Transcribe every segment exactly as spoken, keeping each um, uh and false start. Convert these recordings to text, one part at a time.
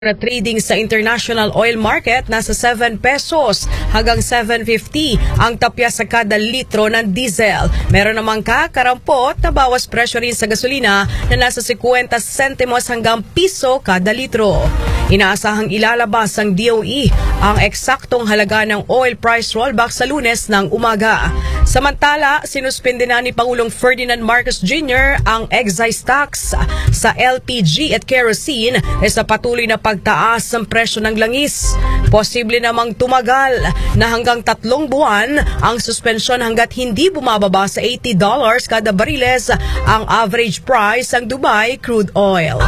Trading sa international oil market nasa seven pesos hanggang seven fifty ang tapya sa kada litro ng diesel. Meron namang kakarampot na bawas presyo rin sa gasolina na nasa fifty centimos hanggang piso kada litro. Inaasahang ilalabas ang D O E ang eksaktong halaga ng oil price rollback sa Lunes ng umaga. Samantala, sinuspende na ni Pangulong Ferdinand Marcos Junior ang excise tax sa L P G at kerosene sa patuloy na pagtaas ng presyo ng langis. Posible namang tumagal na hanggang tatlong buwan ang suspensyon hanggat hindi bumababa sa eighty dollars kada bariles ang average price ng Dubai crude oil.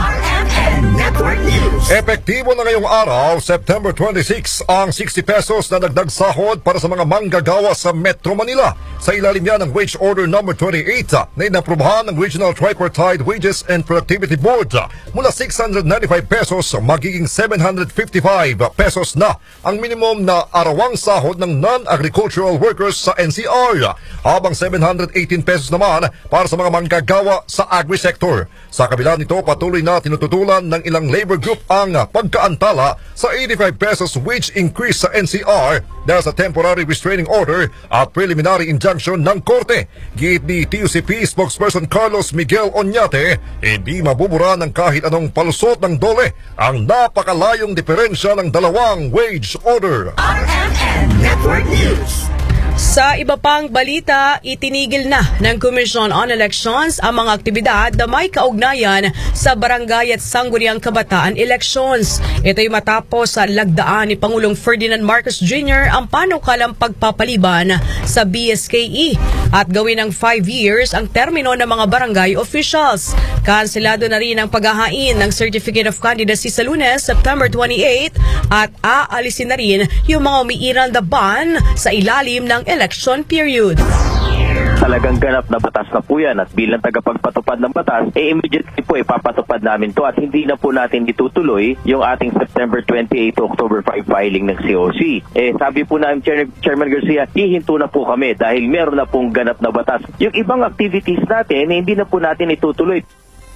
Epektibo na ngayong araw, September twenty-six, ang sixty pesos na dagdag sahod para sa mga manggagawa sa Metro Manila. Sa ilalim yan ng Wage Order number twenty-eight na inaprubahan ng Regional Tripartite Wages and Productivity Board. Mula six hundred ninety-five pesos magiging seven hundred fifty-five pesos na ang minimum na arawang sahod ng non-agricultural workers sa N C R, habang seven hundred eighteen pesos naman para sa mga manggagawa sa agri-sector. Sa kabila nito, patuloy na tinututulan ng ilang labor group ang pagkaantala sa eighty-five pesos wage increase sa N C R dahil sa temporary restraining order at preliminary injunction ng korte. Giit ni T U C P spokesperson Carlos Miguel Oñate, hindi mabubura ng kahit anong palusot ng dole ang napakalayong diferensya ng dalawang wage order. R M N Network News. Sa iba pang balita, itinigil na ng Commission on Elections ang mga aktibidad na may kaugnayan sa barangay at sangguniang kabataan elections. Ito'y matapos sa lagdaan ni Pangulong Ferdinand Marcos Junior ang panukalang pagpapaliban sa B S K E at gawin ng five years ang termino ng mga barangay officials. Kanselado na rin ang paghahain ng Certificate of Candidacy sa Lunes, September twenty-eighth, at aalisin na rin yung mga umiiral na ban sa ilalim ng election period. Talagang ganap na batas na po yan, at bilang tagapagpatupad ng batas, eh immediately po ipapatupad namin to at hindi na po natin itutuloy yung ating September twenty-eighth to October fifth filing ng C O C. Eh sabi po namin, Chair, Chairman Garcia, hihinto na po kami dahil meron na pong ganap na batas. Yung ibang activities natin, eh, hindi na po natin itutuloy.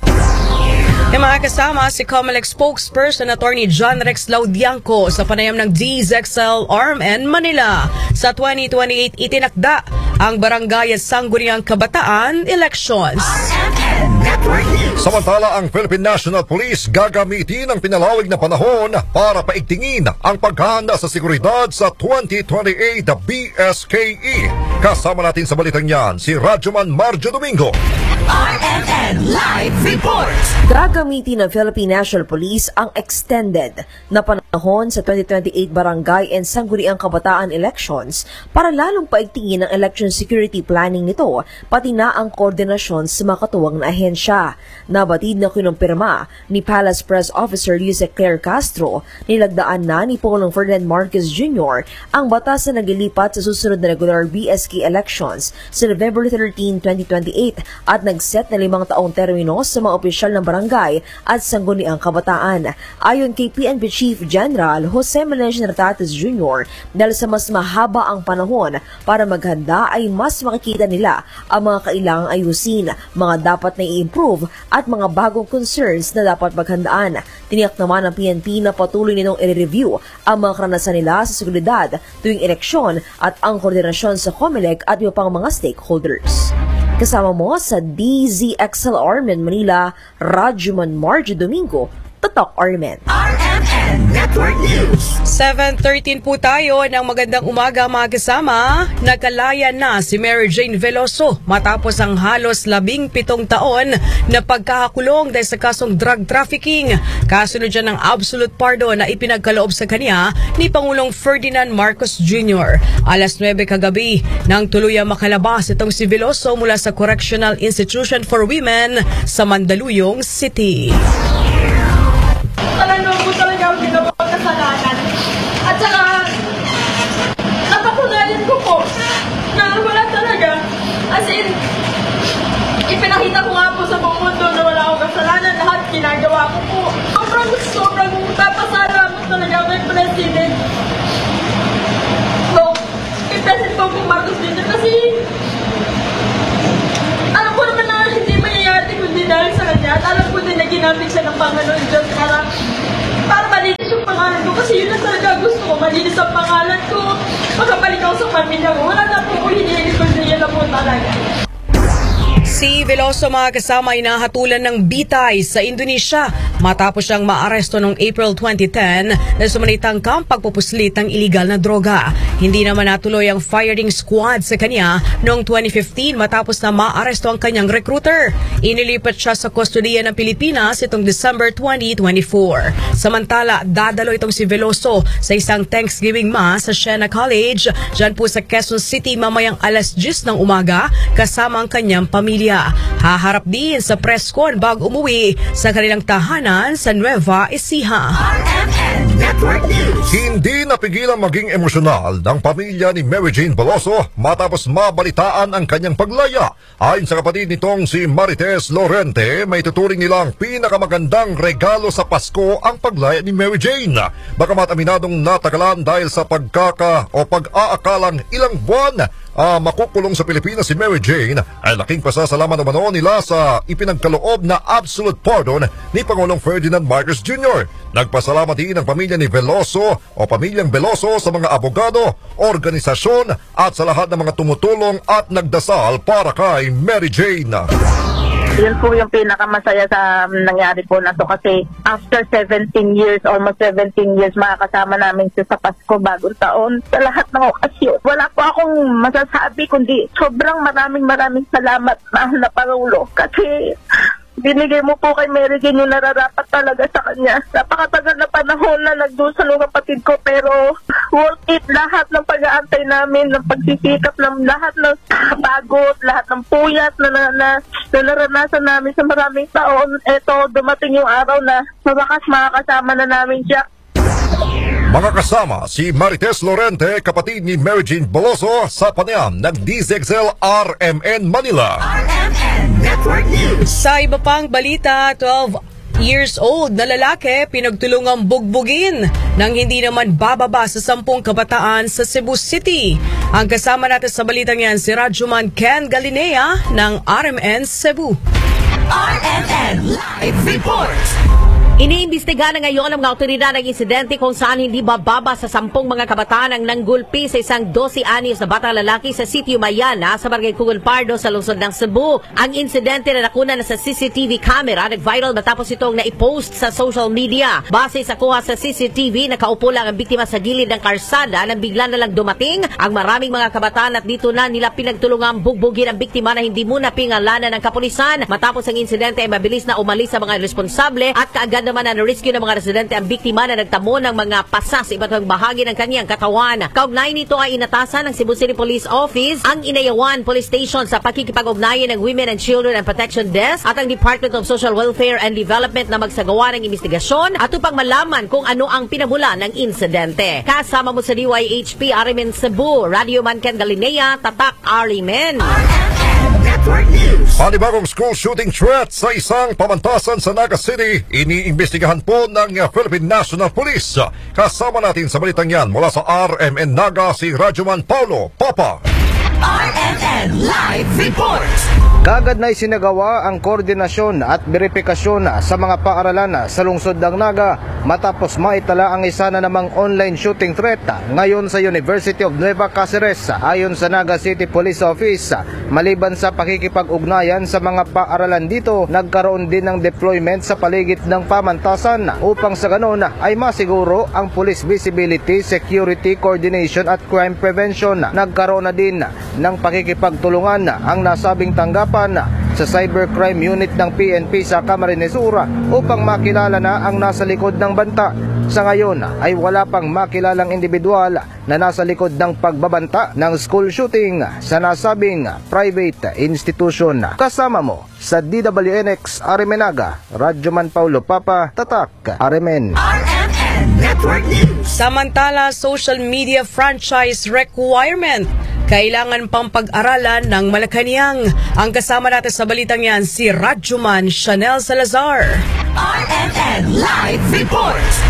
Yung mga kasama si COMELEC spokesperson Attorney John Rex Laudianco sa panayam ng D Z X L A R M N Manila. Sa twenty twenty-eight itinakda ang barangay at sangguniang kabataan elections. Samantala, ang Philippine National Police gagamitin ang pinalawig na panahon para paigtingin ang paghahanda sa seguridad sa twenty twenty-eight B S K E. Kasama natin sa balitang yan si Radyoman Marjo Domingo. R M N Live Report. Gagamitin ng Philippine National Police ang extended na panahon sa twenty twenty-eight barangay and sangguniang kabataan elections para lalong paigtingin ang election security planning nito, pati na ang koordinasyon sa mga katuwang na ahensya. Nabatid na kinumpirma ni Palace Press Officer Yusek Claire Castro, nilagdaan na ni Pangulong Ferdinand Marcos Junior ang batas na naglilipat sa susunod na regular B S K elections sa November thirteenth, twenty twenty-eight at nag-set na limang taong termino sa mga opisyal ng barangay at sangguniang kabataan. Ayon kay P N P Chief General Jose Melencio Nartates Junior, dahil sa mas mahaba ang panahon para maghanda ay mas makikita nila ang mga kailangang ayusin, mga dapat na i-improve at mga bagong concerns na dapat maghandaan. Tiniyak naman ng P N P na patuloy nitong i-review ang mga karanasan nila sa seguridad tuwing eleksyon at ang koordinasyon sa COMELEC at iba pang mga stakeholders. Kasama mo sa D Z X L A R M N Manila, Radyoman Marjo Domingo, Tatak R M N. R M N Network News. seven thirteen po tayo ng magandang umaga mga kasama. Nakalaya na si Mary Jane Veloso matapos ang halos labing pitong taon na pagkakakulong dahil sa kasong drug trafficking. Kasunod dyan ng absolute pardon na ipinagkaloob sa kanya ni Pangulong Ferdinand Marcos Junior Alas nuwebe kagabi nang tuluyang makalabas itong si Veloso mula sa Correctional Institution for Women sa Mandaluyong City. Talagang po talaga ang ginawang kasalanan. At saka, napatunayan ko po na wala talaga. As in, ipinakita ko nga po sa buong mundo na wala akong kasalanan. Lahat ginagawa ko po. Sobrang, sobrang papasalamat talaga kay President. So, kay President po kung Marcos Junior kasi alam ko naman na hindi mangyayari kundi dahil sa kanya. At alam ko din na ginamit siya ng Panginoon Diyos para para mali malinis ang pangalan ko. Makabalik ako sa pamilya ko. Wala na po ko hinihilis ko siya na po talaga. Si Veloso mga kasama ay nahatulan ng bitay sa Indonesia matapos siyang maaresto noong April twenty ten na sumanitang kang pagpupuslit ng iligal na droga. Hindi naman natuloy ang firing squad sa kanya noong twenty fifteen matapos na maaresto ang kanyang recruiter. Inilipat siya sa kustodiya ng Pilipinas itong December twenty twenty-four. Samantala, dadalo itong si Veloso sa isang Thanksgiving Mass sa Siena College dyan po sa Quezon City mamayang alas diyes ng umaga kasama ang kanyang pamilya. Haharap din sa press con bago umuwi sa kanilang tahanan sa Nueva Ecija. R M N Network News. Hindi napigilan maging emosyonal ng pamilya ni Mary Jane Veloso matapos mabalitaan ang kanyang paglaya. Ayon sa kapatid nitong si Marites Lorente, may tuturing nilang pinakamagandang regalo sa Pasko ang paglaya ni Mary Jane. Bagamat aminadong natagalan dahil sa pagkaka o pag-aakalang ilang buwan uh, makukulong sa Pilipinas si Mary Jane, ay laking pasasalamat naman nila sa ipinagkaloob na absolute pardon ni Pangulong Ferdinand Marcos Junior Nagpasalamat din ang pamilya ni Veloso o pamilyang Veloso sa mga abogado, organisasyon at sa lahat ng mga tumutulong at nagdasal para kay Mary Jane. Yun po yung pinakamasaya sa nangyari po na to kasi after seventeen years, almost seventeen years, makakasama namin siya sa Pasko, bagong taon, sa lahat ng okasyon. Wala po akong masasabi kundi sobrang maraming maraming salamat, mahal na Pangulo, kasi binigay mo po kay Mary Jane yung nararapat talaga sa kanya. Napakatagal na panahon na nagdusal ng kapatid ko pero worth it lahat ng pag-aantay namin, ng pagsisikap, ng lahat ng pagod, lahat ng puyat na, na, na, na naranasan namin sa maraming taon. Eto, dumating yung araw na sa wakas makakasama na namin siya. Mga kasama, si Marites Lorente, kapatid ni Mary Jane Veloso sa panayam ng D Z X L R M N Manila. R M N Network News. Sa iba pang balita, twelve years old na lalaki pinagtulungang bugbugin nang hindi naman bababa sa sampung kabataan sa Cebu City. Ang kasama natin sa balitang yan si Radyoman Ken Galinea ng R M N Cebu. R M N Live Report. Iniimbestiga na ngayon ang mga otoridad ng insidente kung saan hindi bababa sa sampung mga kabataan ang nanggulpi sa isang twelve anyos na batang lalaki sa Sitio Mayana sa Barangay Cugol Pardo sa lungsod ng Cebu. Ang insidente na nakuna na sa C C T V camera nag-viral matapos itong na-post sa social media. Base sa kuha sa C C T V, nakaupo lang ang biktima sa gilid ng karsada nang bigla na lang dumating ang maraming mga kabataan at dito na nila pinagtulungang bugbugin ang biktima na hindi muna pingalanan ng kapulisan. Matapos ang insidente ay mabilis na umalis sa mga responsable at kaagad naman na na-rescue ng mga residente ang biktima na nagtamo ng mga pasa sa iba't ibang bahagi ng kanyang katawan. Kaugnay nito ay inatasan ng Cebu City Police Office, ang Inayawan Police Station sa pakikipag-ugnayan ng Women and Children and Protection Desk at ang Department of Social Welfare and Development na magsagawa ng investigasyon at upang malaman kung ano ang pinamula ng insidente. Kasama mo sa D Y H P R M N Cebu, Radyoman Ken Galinea, Tatak R M N. Network News. Panibagong school shooting threat sa isang pamantasan sa Naga City, iniimbestigahan po ng Philippine National Police. Kasama natin sa balitang yan mula sa R M N Naga si Radyoman Paulo Papa. R M N Live Report. Kaagad na isinagawa ang koordinasyon at verifikasyon sa mga paaralan sa lungsod ng Naga matapos maitala ang isa na namang online shooting threat ngayon sa University of Nueva Cáceres. Ayon sa Naga City Police Office, maliban sa pakikipag-ugnayan sa mga paaralan dito, nagkaroon din ng deployment sa paligid ng pamantasan upang sa ganon ay masiguro ang police visibility, security, coordination at crime prevention. Nagkaroon na din ng pakikipagtulungan ang nasabing tanggapan sa cybercrime unit ng P N P sa Camarines Sur upang makilala na ang nasa likod ng banta. Sa ngayon ay wala pang makilalang individual na nasa likod ng pagbabanta ng school shooting sa nasabing private institution. Kasama mo sa D W N X R M N Naga, Radyoman Paulo Papa, Tatak R M N. R M N Network News. Samantala, social media franchise requirement kailangan pang pag-aralan ng Malacanang. Ang kasama natin sa balitang yan si Radyoman Chanel Salazar. R M N Live Report.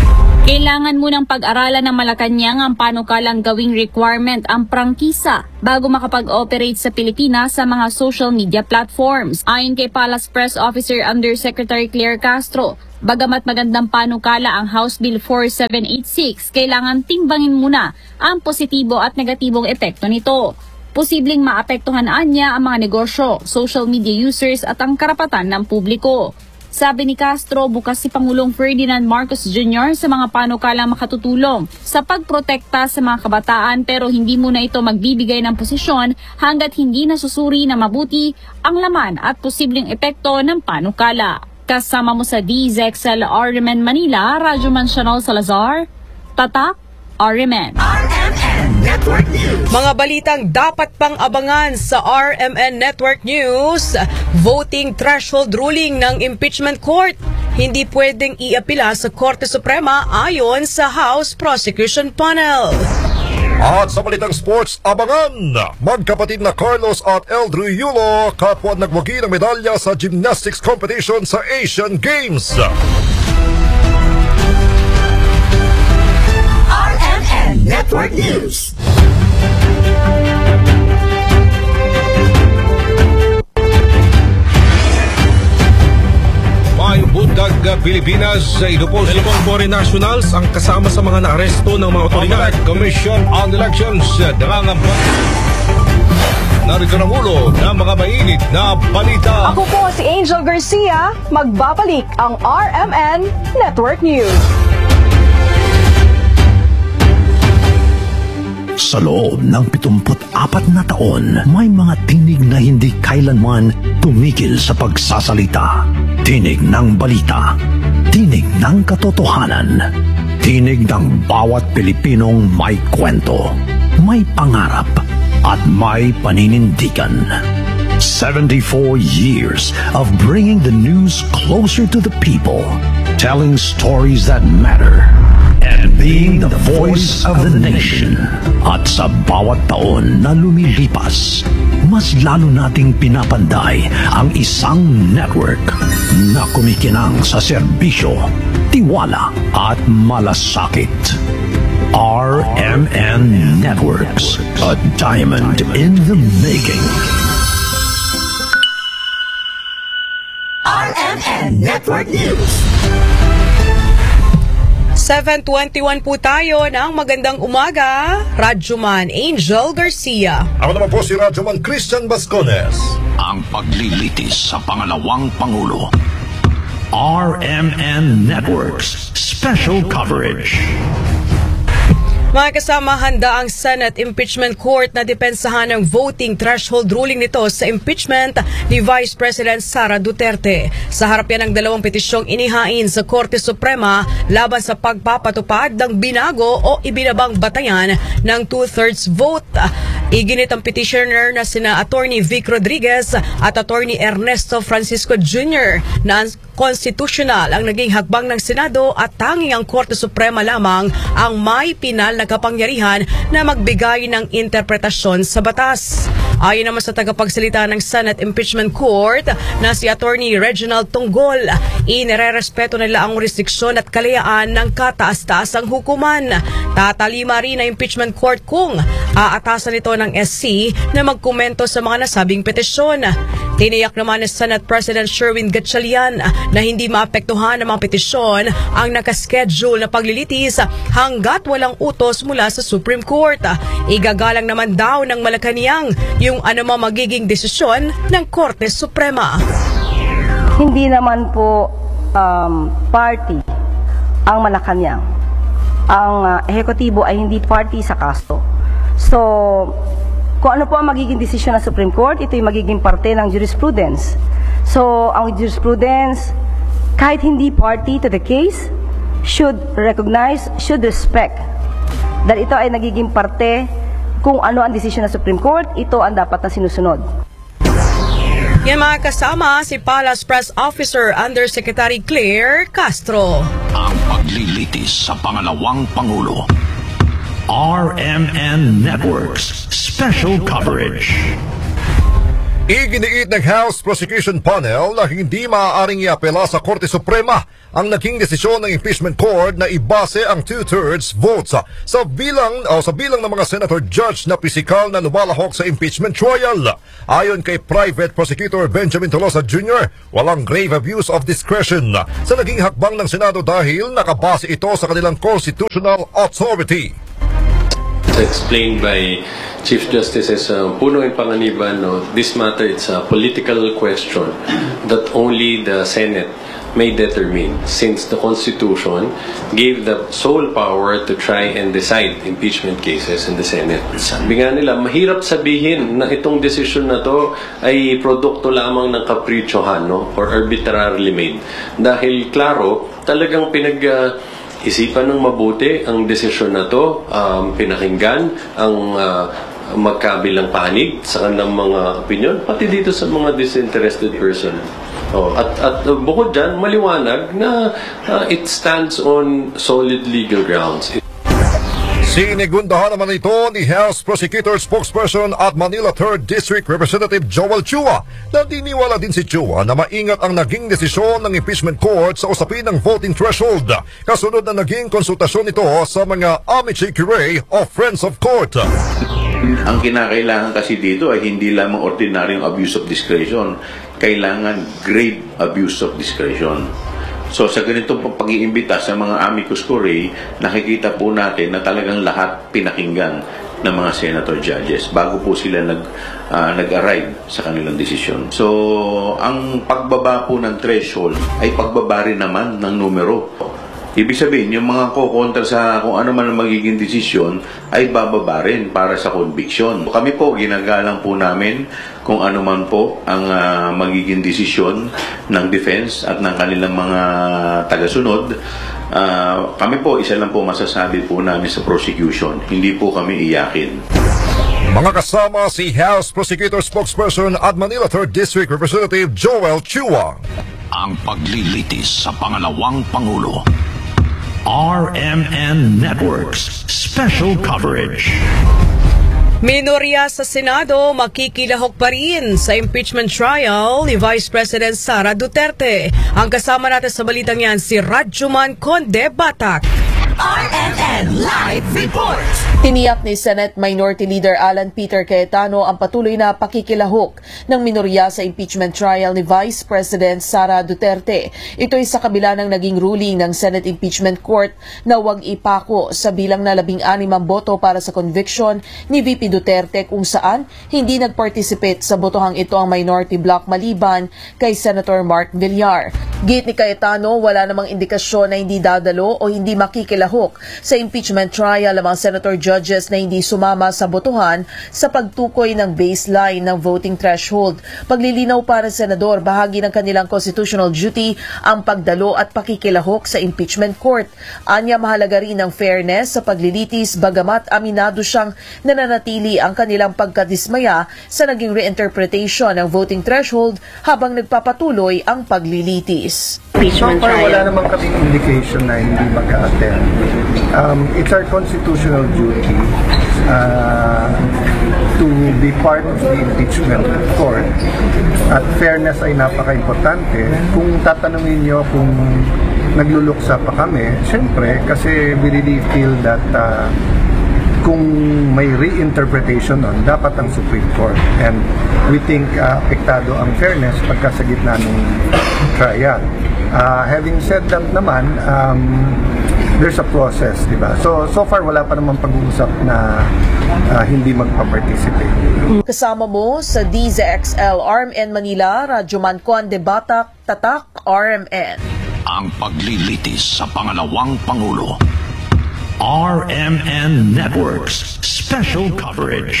Kailangan munang pag-aralan ng Malacanang ang panukalang gawing requirement ang prangkisa bago makapag-operate sa Pilipinas sa mga social media platforms. Ayon kay Palace Press Officer Undersecretary Claire Castro, bagamat magandang panukala ang House Bill four seven eight six, kailangan timbangin muna ang positibo at negatibong epekto nito. Posibleng maapektuhan niya ang mga negosyo, social media users at ang karapatan ng publiko. Sabi ni Castro, bukas si Pangulong Ferdinand Marcos Junior sa mga panukalang makatutulong sa pagprotekta sa mga kabataan, pero hindi muna ito magbibigay ng posisyon hanggat hindi nasusuri na mabuti ang laman at posibleng epekto ng panukala. Kasama mo sa D Z X L R M N Manila, Radyo Mansional Salazar, Tatak, R M N. R M N Network News. Mga balitang dapat pang abangan sa R M N Network News. Voting threshold ruling ng impeachment court. Hindi pwedeng iapila sa Korte Suprema ayon sa House Prosecution Panel. At sa balitang sports, abangan! Magkapatid na Carlos at Eldri Yulo kapwa nagwagi ng medalya sa gymnastics competition sa Asian Games. R M N Network News. May bundag Pilipinas sa ito po dalawang foreign nationals ang kasama sa mga naaresto ng mga otoridad. Commission on Elections nangangamba. Narito ang ulo ng mga mainit na balita. Ako po si Angel Garcia, magbabalik ang R M N Network News. Sa loob ng pitungput apat na taon, may mga tinig na hindi kailanman tumigil sa pagsasalita. Tinig ng balita, tinig ng katotohanan, tinig ng bawat Pilipinong may kwento, may pangarap at may paninindigan. seventy-four years of bringing the news closer to the people, telling stories that matter, and being the voice of the nation. At sa bawat taon na lumilipas, mas lalo nating pinapanday ang isang network na kumikinang sa serbisyo, tiwala at malasakit. R M N Networks, a diamond in the making. R M N Network News. seven twenty-one po tayo ng magandang umaga. Radyoman Angel Garcia. Ako naman po si Radyoman Christian Bascones. Ang paglilitis sa pangalawang Pangulo. R M N Networks Special Coverage. Mga kasama, handa ang Senate Impeachment Court na depensahan ng voting threshold ruling nito sa impeachment ni Vice President Sara Duterte. Sa harap yan ng dalawang petisyong inihain sa Korte Suprema laban sa pagpapatupad ng binago o ibinabang batayan ng two-thirds vote. Iginit ang petitioner na sina Attorney Vic Rodriguez at Attorney Ernesto Francisco Junior na constitutional ang naging hakbang ng Senado at tanging ang Korte Suprema lamang ang may pinal na kapangyarihan na magbigay ng interpretasyon sa batas. Ayon naman sa tagapagsalita ng Senate Impeachment Court na si Attorney Reginald Tunggol, inirerespeto nila ang jurisdiksyon at kalayaan ng kataas-taasang hukuman. Tatalima rin ang Impeachment Court kung aatasan ito ng S C na magkomento sa mga nasabing petisyon. Tiniyak naman ni Senate President Sherwin Gatchalian na hindi maapektuhan ng mga petisyon ang nakaschedule na paglilitis hanggat walang utos mula sa Supreme Court. Igagalang naman daw ng Malacanang yung anumang magiging desisyon ng Korte Suprema. Hindi naman po um, party ang Malacanang. Ang uh, ehekutibo ay hindi party sa kaso. So, kung ano po ang magiging desisyon ng Supreme Court, ito'y magiging parte ng jurisprudence. So, ang jurisprudence, kahit hindi party to the case, should recognize, should respect dahil ito ay nagiging parte kung ano ang desisyon ng Supreme Court, ito ang dapat na sinusunod. Yan mga kasama, si Palace Press Officer Undersecretary Claire Castro. Ang paglilitis sa pangalawang Pangulo. R. R M N Networks Special Coverage. Iginiit ng House Prosecution Panel na hindi maaaring iapela sa Korte Suprema ang naging desisyon ng impeachment court na ibase ang two-thirds votes sa bilang o sa bilang ng mga senator judge na pisikal na lumalahok sa impeachment trial. Ayon kay Private Prosecutor Benjamin Tolosa Junior, walang grave abuse of discretion sa naging hakbang ng Senado dahil nakabase ito sa kanilang constitutional authority. Explained by Chief Justices uh, Puno and Panganiban, no, this matter it's a political question that only the Senate may determine, since the Constitution gave the sole power to try and decide impeachment cases in the Senate. Sabi nga nila, mahirap sabihin na itong desisyon na to ay produkto lamang ng kapritsyohan, no, or arbitrarily made. Dahil klaro, talagang pinag uh, isipan ng mabuti ang desisyon na to, um, pinakinggan ang uh, magkabilang panig sa kanilang mga opinion, pati dito sa mga disinterested person. Oh, at at uh, bukod dyan, maliwanag na uh, it stands on solid legal grounds. Sinigundahan naman ito ni House Prosecutor Spokesperson at Manila third District Representative Joel Chua. Naniniwala din si Chua na maingat ang naging desisyon ng impeachment court sa usapin ng voting threshold, kasunod na naging konsultasyon nito sa mga amici curiae o friends of court. Ang kinakailangan kasi dito ay hindi lamang ordinaryong abuse of discretion, kailangan grave abuse of discretion. So sa ganitong pag-iimbita sa mga amicus curiae, nakikita po natin na talagang lahat pinakinggan ng mga senator judges bago po sila nag, uh, nag-arrive sa kanilang desisyon. So ang pagbaba po ng threshold ay pagbaba rin naman ng numero. Ibig sabihin, yung mga kukontra sa kung ano man ang magiging desisyon ay bababa rin para sa conviction. Kami po, ginagalang po namin kung ano man po ang uh, magiging desisyon ng defense at ng kanilang mga tagasunod. Uh, kami po, isa lang po masasabi po namin sa prosecution. Hindi po kami iyakin. Mga kasama si House Prosecutor Spokesperson at Manila third District Representative Joel Chua. Ang paglilitis sa pangalawang Pangulo. R M N Networks Special Coverage. Minorya sa Senado makikilahok pa rin sa impeachment trial ni Vice President Sara Duterte. Ang kasama natin sa balitang yan si Radjuman Conde Batak. R M N Live Report. Tiniyak ni Senate Minority Leader Alan Peter Cayetano ang patuloy na pakikilahok ng minorya sa impeachment trial ni Vice President Sara Duterte. Ito ay sa kabila ng naging ruling ng Senate Impeachment Court na huwag ipako sa bilang na labing anim ang boto para sa conviction ni V P Duterte kung saan hindi nag-participate sa botohang ito ang minority bloc maliban kay Senator Mark Villar. Git ni Cayetano, wala namang indikasyon na hindi dadalo o hindi makikilahok sa impeachment trial ang mga senator judges na hindi sumama sa botohan sa pagtukoy ng baseline ng voting threshold. Paglilinaw para sa senador, bahagi ng kanilang constitutional duty ang pagdalo at pakikilahok sa impeachment court. Anya, mahalaga rin ang fairness sa paglilitis bagamat aminado siyang nananatili ang kanilang pagkadismaya sa naging reinterpretation ng voting threshold habang nagpapatuloy ang paglilitis. So far, wala naman kaming indication na hindi mag-a-attend. Um, it's our constitutional duty uh, to be part of the impeachment court. At fairness ay napaka-importante. Kung tatanungin nyo kung nagluluksa pa kami, syempre, kasi we really feel that uh, kung may reinterpretation nun, dapat ang Supreme Court. And we think uh, apektado ang fairness pagka sa gitna ng trial. Uh, having said that naman, um, there's a process, di ba? So, so far, wala pa naman pag-uusap na uh, hindi magpa-participate. Kasama mo sa D Z X L R M N Manila, Radjuman Conde Batak, Tatak R M N. Ang paglilitis sa pangalawang Pangulo. R M N Networks Special Coverage.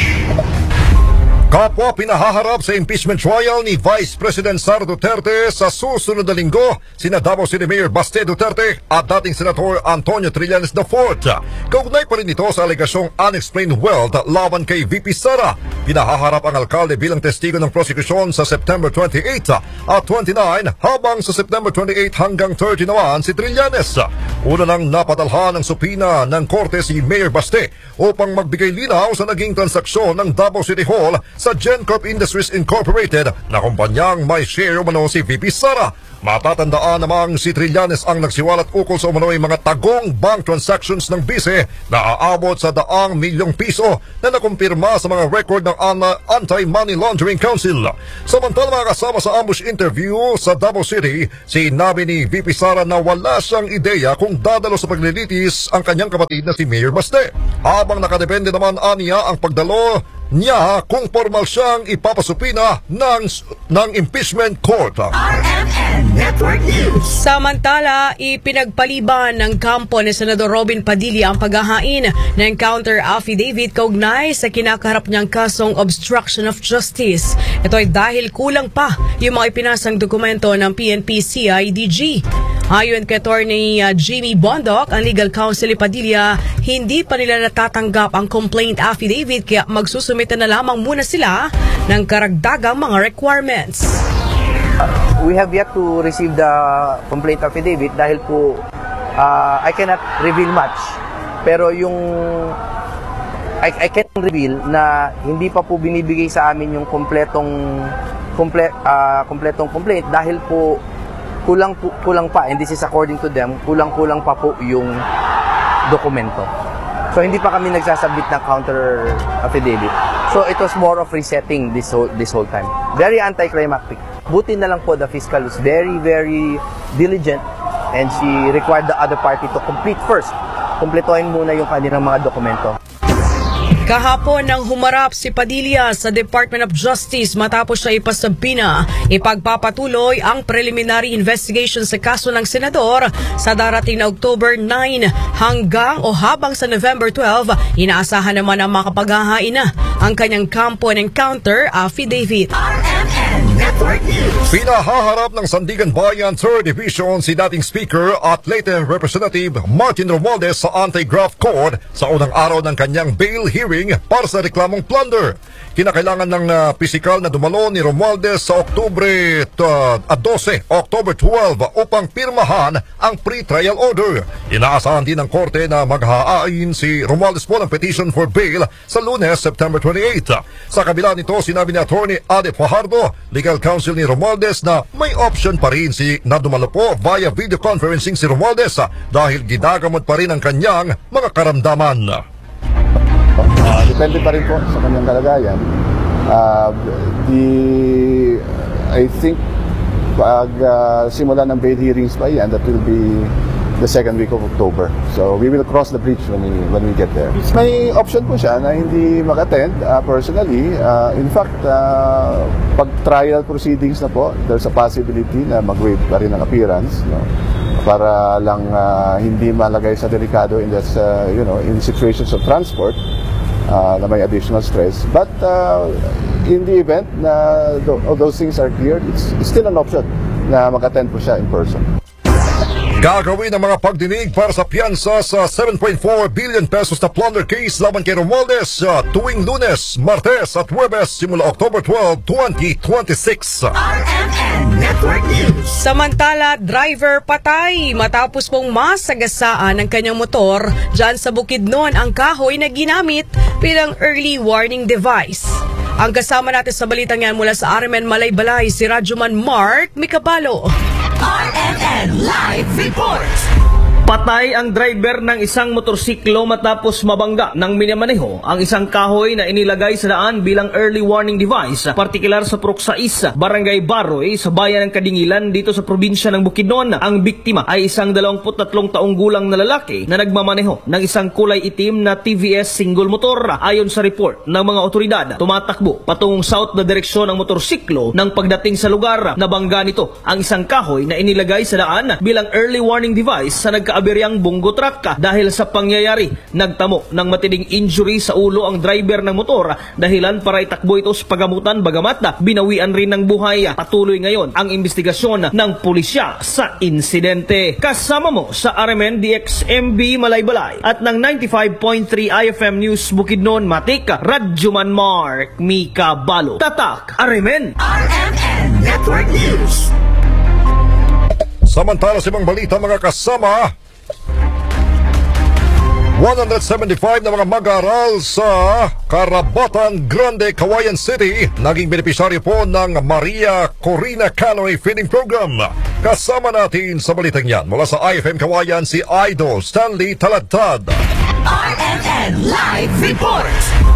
Kapwa pinahaharap sa impeachment trial ni Vice President Sara Duterte sa susunod na linggo, sina Davao City Mayor Baste Duterte at dating Senator Antonio Trillanes the fourth. Kaugnay pa rin ito sa alegasyong unexplained wealth laban kay V P Sara. Pinahaharap ang alkalde bilang testigo ng prosekusyon sa September twenty-eight at twenty-nine, habang sa September twenty-eight hanggang thirty naman si Trillanes. Una nang napadalhan ng supina ng korte si Mayor Baste upang magbigay linaw sa naging transaksyon ng Davao City Hall sa GenCorp Industries Incorporated na kumpanyang may share umano si V P Sara. Matatandaan namang si Trillanes ang nagsiwalat ukol sa umano'y mga tagong bank transactions ng bise na aabot sa daang milyong piso na nakumpirma sa mga record ng Anti-Money Laundering Council. Samantala, mga kasama sa ambush interview sa Davao City, sinabi ni V P Sara na wala siyang ideya kung dadalo sa paglilitis ang kanyang kapatid na si Mayor Baste. Habang nakadepende naman aniya ang pagdalo niya kung formal siyang ipapasupina ng, ng impeachment court. R M N Network News. Samantala, ipinagpaliban ng kampo ni Senador Robin Padilla ang paghahain ng counter affidavit kaugnay sa kinakaharap niyang kasong obstruction of justice. Ito ay dahil kulang pa yung mga ipinasang dokumento ng P N P C I D G. Ayon kay Attorney uh, Jimmy Bondoc, ang legal counsel ni Padilla, hindi pa nila natatanggap ang complaint affidavit kaya magsusumita na lamang muna sila ng karagdagang mga requirements. Uh, we have yet to receive the complaint affidavit dahil po uh, I cannot reveal much. Pero yung I, I can reveal na hindi pa po binibigay sa amin yung kompletong komple, uh, kompletong complaint dahil po kulang kulang pa, and this is according to them, kulang-kulang pa po yung dokumento. So hindi pa kami nagsasubmit ng counter affidavit. So it was more of resetting this whole, this whole time. Very anticlimactic. Buti na lang po the fiscal was very, very diligent and she required the other party to complete first. Kumpletohin muna yung kanilang mga dokumento. Kahapon nang humarap si Padilla sa Department of Justice matapos siya ipasabina, ipagpapatuloy ang preliminary investigation sa kaso ng senador sa darating na October nine hanggang o habang sa November twelve, inaasahan naman ang makapaghahain na ang kanyang kampo ng counter affidavit. R M N Network News. Pinahaharap ng Sandigan Bayan third Division si dating Speaker at late Representative Martin Romualdez sa Anti-Graft Court sa unang araw ng kanyang bail hearing para sa reklamong plunder. Kinakailangan ng uh, pisikal na dumalo ni Romualdez sa Oktubre uh, twelve, October twelve upang pirmahan ang pre-trial order. Inaasahan din ng korte na maghahain si Romualdez po ng petition for bail sa Lunes, September twenty-eighth. Sa kabila nito, sinabi ni Attorney Ade Fajardo, legal counsel ni Romualdez, na may option pa rin si na dumalo po via video conferencing si Romualdez dahil ginagamot pa rin ang kanyang mga karamdaman. Uh, depende pa rin po sa kanyang kalagayan. Uh, the, I think pag uh, simula ng bail hearings pa yan, that will be the second week of October. So we will cross the bridge when we, when we get there. May option po siya na hindi mag-attend uh, personally. Uh, in fact, uh, pag trial proceedings na po, there's a possibility na mag-waive pa rin ang appearance, no? Para lang uh, hindi malagay sa delikado in this, uh, you know, in situations of transport uh, na may additional stress. But uh, in the event na th all those things are cleared, it's, it's still an option na mag-attend po siya in person. Gagawin ang mga pagdinig para sa piyansa sa seven point four billion pesos na plunder case laban kay Romualdez uh, tuwing Lunes, Martes at Huwebes simula October twelve, twenty twenty-six. R M N Network News. Samantala, driver patay matapos pong masagasaan ng kanyang motor dyan sa Bukidnon ang kahoy na ginamit bilang early warning device. Ang kasama natin sa balitang yan mula sa R M N Malaybalay, si Radyoman Mark Mikabalo. R M N Live Report. Patay ang driver ng isang motorsiklo matapos mabangga ng minamaneho ang isang kahoy na inilagay sa daan bilang early warning device, partikular sa Proxais, Barangay Baroy, sa bayan ng Kadingilan dito sa probinsya ng Bukidnon. Ang biktima ay isang dalawampu't tatlong taong gulang na lalaki na nagmamaneho ng isang kulay itim na T V S single motor. Ayon sa report ng mga otoridad, tumatakbo patungong south na direksyon ng motorsiklo. Nang pagdating sa lugar, nabangga nito ang isang kahoy na inilagay sa daan bilang early warning device sa nagka nag-aaberyang bunggo truck. Dahil sa pangyayari, nagtamo ng matinding injury sa ulo ang driver ng motor, dahilan para itakbo ito sa pagamutan, bagamat binawian rin ng buhay. Patuloy ngayon ang investigasyon ng pulisya sa insidente. Kasama mo sa R M N D X M B Malaybalay at ng ninety-five point three I F M News Bukidnon Matik, Radjuman Mark Mika Balo. Tatak R M N. R M N Network News. Samantala sa ibang balita mga kasama, one hundred seventy-five na mga mag-aaral sa Karabatan Grande, Cauayan City naging benepisyaryo po ng Maria Corina Canoe Feeding Program. Kasama natin sa balitang yan mula sa I F M Cauayan si Idol Stanley Taladtad. R M N Live Report.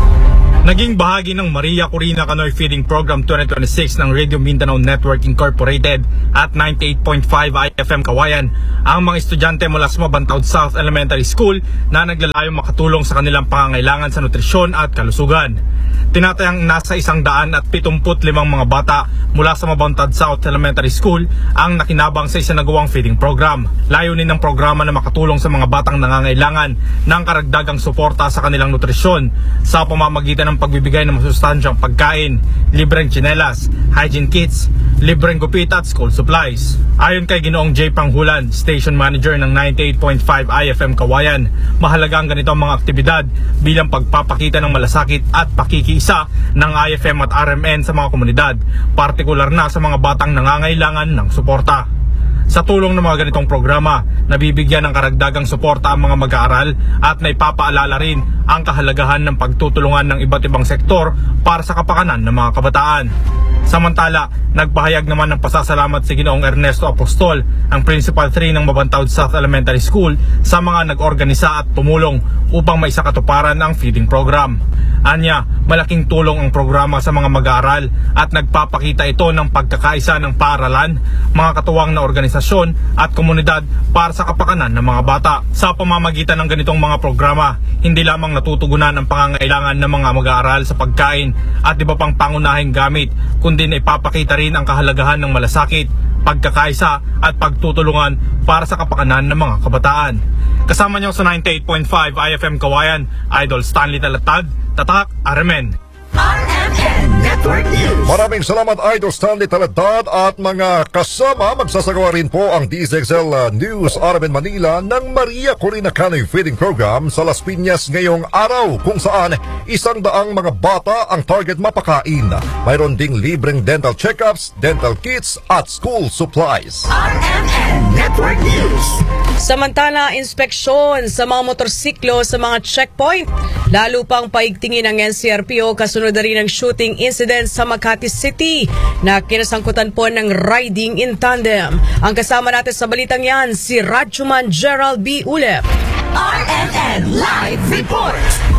Naging bahagi ng Maria Corina Canoe Feeding Program twenty twenty-six ng Radio Mindanao Network Incorporated at ninety-eight point five I F M Cauayan ang mga estudyante mula sa Mabantawd South Elementary School na naglalayong makatulong sa kanilang pangangailangan sa nutrisyon at kalusugan. Tinatayang nasa isang daan at pitumput limang mga bata mula sa Mabantawd South Elementary School ang nakinabang sa isinagawang feeding program. Layunin ng programa na makatulong sa mga batang nangangailangan ng karagdagang suporta sa kanilang nutrisyon sa pamamagitan ng pagbibigay ng masustansyang pagkain, libreng tsinelas, hygiene kits, libreng gupit at school supplies. Ayon kay Ginoong J. Panghulan, Station Manager ng ninety-eight point five I F M Cauayan, mahalaga ang ganito ang mga aktibidad bilang pagpapakita ng malasakit at pakikiisa ng I F M at R M N sa mga komunidad, partikular na sa mga batang nangangailangan ng suporta. Sa tulong ng mga ganitong programa, nabibigyan ng karagdagang suporta ang mga mag-aaral at naipapaalala rin ang kahalagahan ng pagtutulungan ng iba't ibang sektor para sa kapakanan ng mga kabataan. Samantala, nagpahayag naman ng pasasalamat si Ginoong Ernesto Apostol, ang Principal three ng Mabantawd South Elementary School, sa mga nag-organisa at tumulong upang maisakatuparan ang feeding program. Anya, malaking tulong ang programa sa mga mag-aaral at nagpapakita ito ng pagkakaisa ng paaralan, mga katuwang na organisasyon at komunidad para sa kapakanan ng mga bata. Sa pamamagitan ng ganitong mga programa, hindi lamang natutugunan ang pangangailangan ng mga mag-aaral sa pagkain at iba pang pangunahing gamit, kundi na ipapakita rin ang kahalagahan ng malasakit, pagkakaisa at pagtutulungan para sa kapakanan ng mga kabataan. Kasama niyo sa ninety-eight point five I F M Cauayan, Idol Stanley Talatad, Tatak R M N. R M N Network News. Maraming salamat Idol Stanley Taladtad at mga kasama. Magsasagawa rin po ang D Z X L uh, News R M N Manila ng Maria Corina Canoe Feeding Program sa Las Piñas ngayong araw, kung saan isang daang mga bata ang target mapakain. Mayroon ding libreng dental checkups, dental kits at school supplies. R M N Network News. Samantala, inspeksyon sa mga motorsiklo sa mga checkpoint. Lalo pang paigtingin ng N C R P O kasunod na rin ng shooting incident sa Makati City na kinasangkutan po ng riding in tandem. Ang kasama natin sa balitang yan, si Radjuman Gerald B. Ulep. R M N Live Report.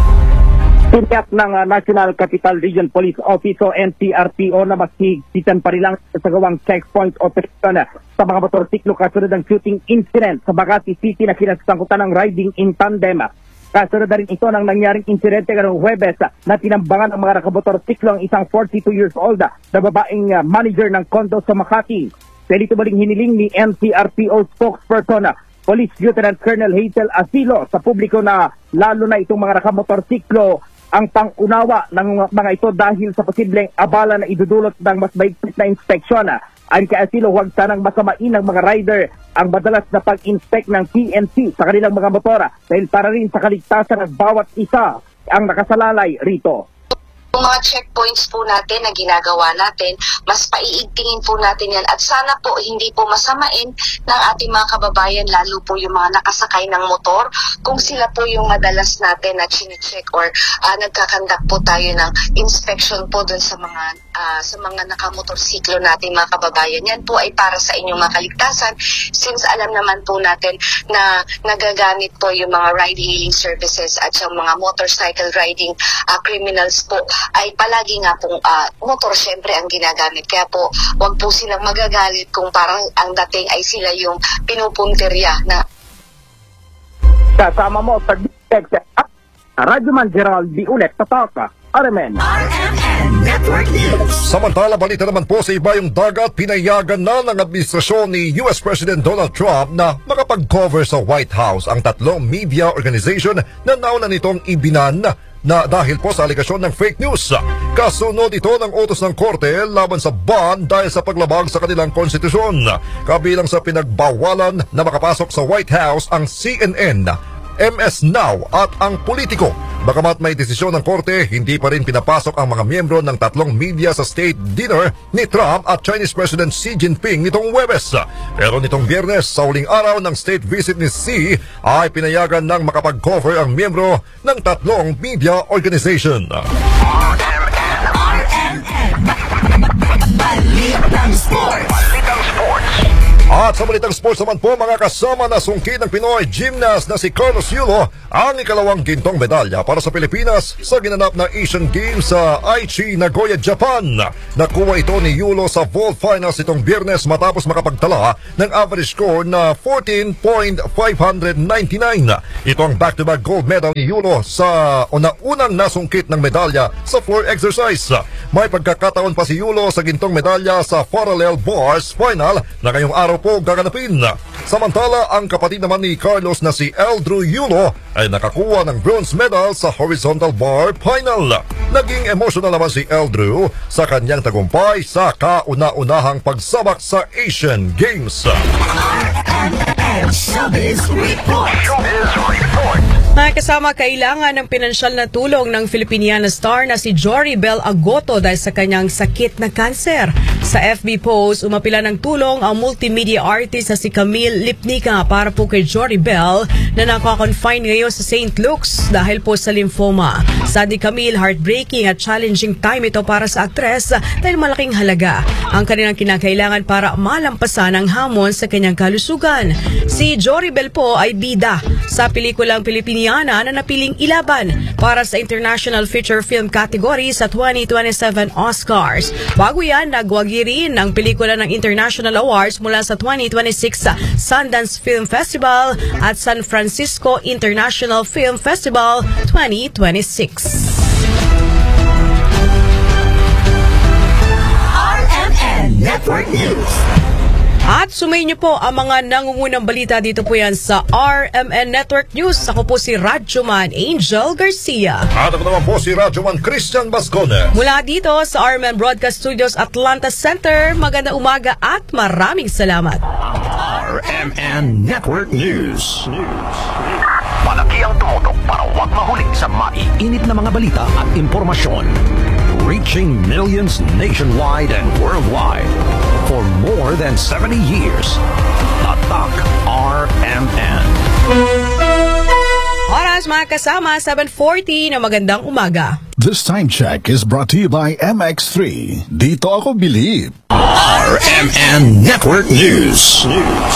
Tiniyak ng uh, National Capital Region Police Office o N C R P O na magsigitan pa rin lang sa gawang checkpoint operation uh, sa mga motorsiklo kasunod ng shooting incident sa Makati City na kinasangkutan ng riding in tandem. Kasunod na rin ito ng nangyaring insidente karong Huwebes uh, na tinambangan ng mga nakamotorsiklo ang isang forty-two years old uh, na babaeng uh, manager ng condo sa Makati. Dito ba rin hiniling ni N C R P O spokesperson uh, Police Lieutenant Colonel Hazel Asilo sa publiko na lalo na itong mga nakamotorsiklo ang pang-unawa ng mga ito dahil sa posibleng abala na idudulot ng mas mahigpit na inspeksyon. Ayon kay Asilo, huwag sanang masamain ng mga rider ang madalas na pag-inspect ng P N C sa kanilang mga motora dahil para rin sa kaligtasan ng bawat isa ang nakasalalay rito. Yung mga checkpoints po natin na ginagawa natin, mas paiigtingin po natin yan at sana po hindi po masamain ng ating mga kababayan, lalo po yung mga nakasakay ng motor, kung sila po yung madalas natin na chine-check or uh, nagkakandak po tayo ng inspection po dun sa mga uh, sa mga nakamotorsiklo natin mga kababayan. Yan po ay para sa inyong mga kaligtasan, since alam naman po natin na nagagamit po yung mga ride-hailing services at yung mga motorcycle riding uh, criminals po ay palagi nga pong uh, motor syempre ang ginagamit. Kaya po, wag po silang magagalit kung parang ang dating ay sila yung pinupunterya na. Kasama mo sa D X L, Radjuman Gerald B. Ulet, Tataka, R M N. R M N N Network News. Samantala, balita naman po sa iba yung dagat, pinayagan na ng administrasyon ni U S President Donald Trump na makapag-cover sa White House ang tatlong media organization na nauna nitong ibinan na dahil po sa aligasyon ng fake news. Kasunod ito ng utos ng korte laban sa ban dahil sa paglabag sa kanilang konstitusyon. Kabilang sa pinagbawalan na makapasok sa White House ang C N N, M S Now at ang Politiko. Bagamat may desisyon ng korte, hindi pa rin pinapasok ang mga miyembro ng tatlong media sa state dinner ni Trump at Chinese President Xi Jinping nitong Huwebes. Pero nitong Biyernes, sa huling araw ng state visit ni Xi, ay pinayagan ng makapag-cover ang miyembro ng tatlong media organization. R M N Balitang Sports. Balitang Sports. At sa Balitang Sports naman po, mga kasama na sungkit ng Pinoy gymnast na si Carlos Yulo ang ikalawang gintong medalya para sa Pilipinas sa ginanap na Asian Games sa Aichi, Nagoya, Japan. Nakuha ito ni Yulo sa vault finals itong Biyernes matapos makapagtala ng average score na fourteen point five nine nine. Ito ang back-to-back gold medal ni Yulo sa una-unang nasungkit ng medalya sa floor exercise. May pagkakataon pa si Yulo sa gintong medalya sa parallel bars final na ngayong araw po gaganapin. Samantala, ang kapatid naman ni Carlos na si Eldrew Yulo ay nakakuha ng bronze medal sa horizontal bar final. Naging emotional naman si Eldrew sa kanyang tagumpay sa kauna-unahang pagsabak sa Asian Games. Showbiz Report. Mga kasama, kailangan ng pinansyal na tulong ng Filipiniana star na si Jory Bell Agoto dahil sa kanyang sakit na kanser. Sa F B post, umapila ng tulong ang multimedia artist na si Camille Lipnica para po kay Jory Bell na nakakonfine ngayon sa Saint Luke's dahil po sa lymphoma. Sabi Camille, heartbreaking at challenging time ito para sa aktres dahil malaking halaga ang kanilang kinakailangan para malampasan ang hamon sa kanyang kalusugan. Si Jory Bell po ay bida sa pelikulang Filipiniana na napiling ilaban para sa International Feature Film category sa twenty twenty-seven Oscars. Bago yan, nagwagi rin ang pelikula ng International Awards mula sa twenty twenty-six Sundance Film Festival at San Francisco International Film Festival twenty twenty-six. R M N Network News. At sumayin niyo po ang mga nangungunang balita dito po yan sa R M N Network News. Ako po si Radyoman Angel Garcia. At ako naman po si Radyoman Christian Bascone. Mula dito sa R M N Broadcast Studios Atlanta Center, maganda umaga at maraming salamat. R M N Network News. Malaki ang tumutok para huwag mahuli sa maiinit na mga balita at impormasyon. Reaching millions nationwide and worldwide for more than seventy years. Tatak R M N. Oras mga kasama, seven forty na magandang umaga. This time check is brought to you by M X three. Dito ako bilib. R M N Network News.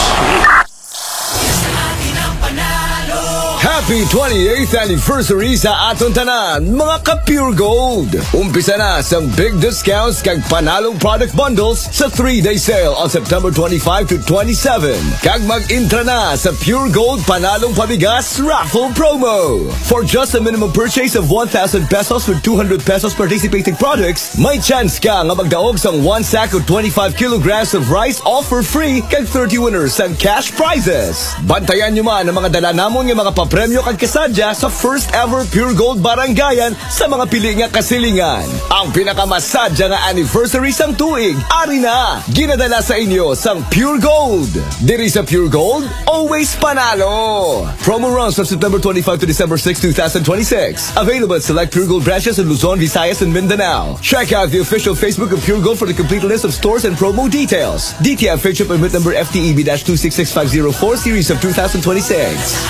Happy twenty-eighth anniversary sa aton tanan, mga ka-Pure Gold. Umpisa na sa big discounts kag panalong product bundles sa three-day sale on September twenty-five to twenty-seven. Kag mag-intra na sa Pure Gold panalong pabigas raffle promo. For just a minimum purchase of one thousand pesos with two hundred pesos participating products, may chance ka nga magdaog sang one sack of twenty-five kilograms of rice all for free kag thirty winners and cash prizes. Bantayan nyo man ang mga dala namon nga mga papremyo kag kasadya sa first ever Pure Gold Barangayan sa mga pili nga kasilingan. Ang pinakamasadya nga anniversary sang tuig, ari na, ginadala sa inyo sang Pure Gold. Diri sa Pure Gold, always panalo. Promo runs from September twenty-five to December sixth, twenty twenty-six. Available at select Pure Gold branches in Luzon, Visayas, and Mindanao. Check out the official Facebook of Pure Gold for the complete list of stores and promo details. D T F Freight Ship Permit number F T E B two six six five zero four series of two thousand twenty-six.